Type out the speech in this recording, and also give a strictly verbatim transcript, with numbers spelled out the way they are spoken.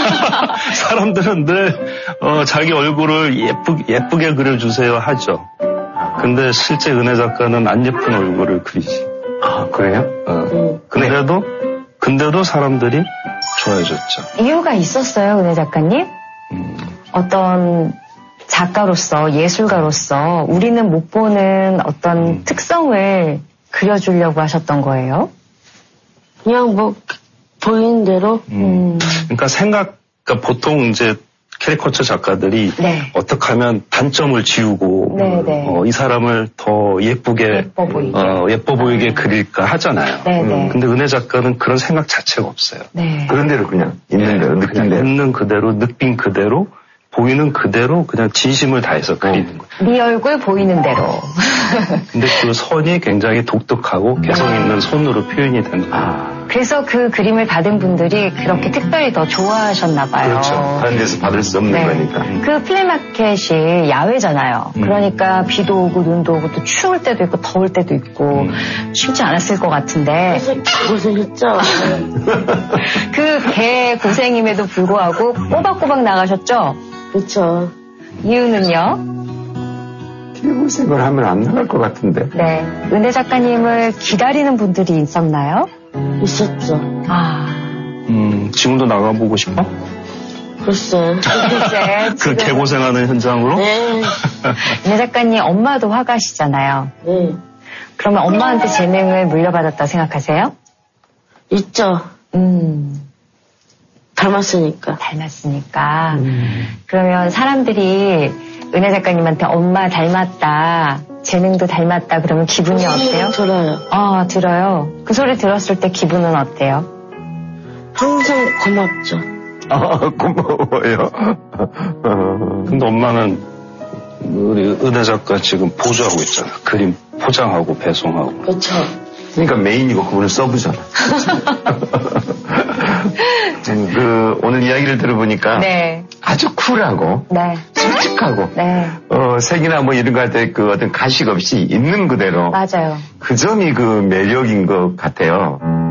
사람들은 늘 어, 자기 얼굴을 예쁘, 예쁘게 그려주세요 하죠. 근데 실제 은혜 작가는 안 예쁜 얼굴을 그리지. 아, 그래요? 어. 음. 근데도 근데도 사람들이 좋아해줬죠. 이유가 있었어요, 은혜 작가님? 음. 어떤 작가로서, 예술가로서 우리는 못 보는 어떤 음. 특성을 그려주려고 하셨던 거예요? 그냥 뭐 보이는 대로. 음. 그러니까 생각, 그러니까 보통 이제 캐리커처 작가들이 네. 어떻게 하면 단점을 지우고 네, 네. 어, 이 사람을 더 예쁘게 예뻐 보이게, 어, 예뻐 보이게 네. 그릴까 하잖아요. 네, 음. 네. 근데 은혜 작가는 그런 생각 자체가 없어요. 네. 그런 대로 그냥 있는 대로 네, 느낀 대로 있는 그대로 느낀 그대로 보이는 그대로 그냥 진심을 다해서 그리는 거예요. 네 얼굴 보이는 대로. 근데 그 선이 굉장히 독특하고 개성 있는 손으로 표현이 되는 거예요. 아. 그래서 그 그림을 받은 분들이 그렇게 특별히 더 좋아하셨나 봐요. 그렇죠. 다른 데서 받을 수 없는 네. 거니까. 그 플리마켓이 야외잖아요. 음. 그러니까 비도 오고 눈도 오고 또 추울 때도 있고 더울 때도 있고 음. 쉽지 않았을 것 같은데. 고생했죠. 그 개 고생임에도 불구하고 꼬박꼬박 나가셨죠? 그렇죠. 이유는요? 고생을 하면 안 나갈 것 같은데. 네. 은혜 작가님을 기다리는 분들이 있었나요? 있었죠. 아. 음, 지금도 나가보고 싶어? 글쎄. 글쎄. 그 개고생하는 현장으로? 네. 은혜 작가님 엄마도 화가시잖아요. 네. 그러면 엄마한테 재능을 물려받았다 생각하세요? 있죠. 음. 닮았으니까. 닮았으니까. 음. 그러면 사람들이 은혜 작가님한테 엄마 닮았다, 재능도 닮았다 그러면 기분이 어때요? 들어요. 아, 들어요. 그 소리 들었을 때 기분은 어때요? 항상 고맙죠. 아, 고마워요. 근데 엄마는 우리 은혜 작가 지금 보조하고 있잖아. 그림 포장하고 배송하고. 그렇죠. 그러니까 메인이고 그분은 서브잖아. 그 오늘 이야기를 들어보니까 네. 아주 쿨하고 네. 솔직하고 네. 어, 색이나 뭐 이런 거 할 때 그 어떤 가식 없이 있는 그대로 맞아요. 그 점이 그 매력인 것 같아요.